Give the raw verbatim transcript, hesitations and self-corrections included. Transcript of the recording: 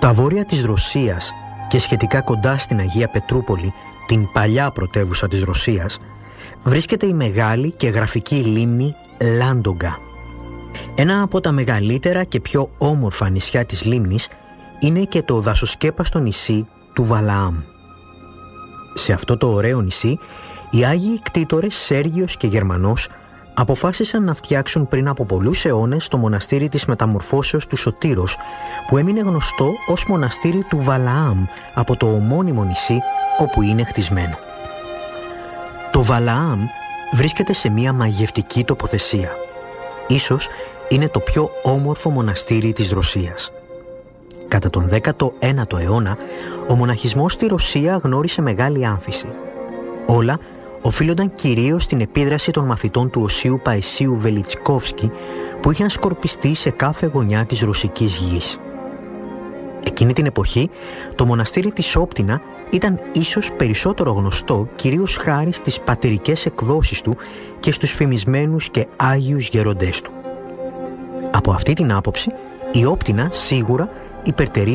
Στα βόρεια της Ρωσίας και σχετικά κοντά στην Αγία Πετρούπολη, την παλιά πρωτεύουσα της Ρωσίας, βρίσκεται η μεγάλη και γραφική λίμνη Λάντογκα. Ένα από τα μεγαλύτερα και πιο όμορφα νησιά της λίμνης είναι και το δασοσκέπαστο νησί του Βαλαάμ. Σε αυτό το ωραίο νησί, οι Άγιοι κτήτορες Σέργιος και Γερμανός αποφάσισαν να φτιάξουν πριν από πολλούς αιώνες το μοναστήρι της Μεταμορφώσεως του Σωτήρος, που έμεινε γνωστό ως μοναστήρι του Βαλαάμ από το ομώνυμο νησί όπου είναι χτισμένο. Το Βαλαάμ βρίσκεται σε μια μαγευτική τοποθεσία. Ίσως είναι το πιο όμορφο μοναστήρι της Ρωσίας. Κατά τον δέκατο ένατο αιώνα, ο μοναχισμός στη Ρωσία γνώρισε μεγάλη άνθηση. Όλα οφείλονταν κυρίως στην επίδραση των μαθητών του Οσίου Παϊσίου Βελιτσκόφσκι, που είχαν σκορπιστεί σε κάθε γωνιά της ρωσικής γης. Εκείνη την εποχή, το μοναστήρι της Όπτινα ήταν ίσως περισσότερο γνωστό κυρίως χάρη στις πατηρικές εκδόσεις του και στους φημισμένους και άγιους γεροντές του. Από αυτή την άποψη, η Όπτινα σίγουρα υπερτερεί